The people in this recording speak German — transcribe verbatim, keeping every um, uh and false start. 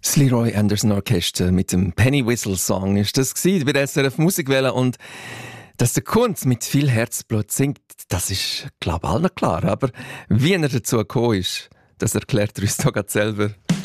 Das Leroy Anderson Orchester mit dem Penny Whistle Song ist das gewesen, bei der S R F Musikwelle. Und dass der Kunz mit viel Herzblut singt, das ist, glaube ich, allen klar. Aber wie er dazu gekommen ist, das erklärt er uns doch gerade selber.